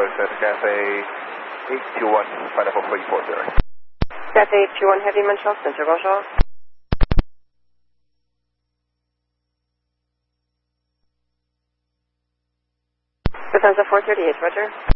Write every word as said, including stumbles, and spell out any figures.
Center Cathay eight two one, Pineapple three four zero. Cathay eight two one Heavy, Montreal Center, bonjour. Lufthansa four thirty-eight, roger.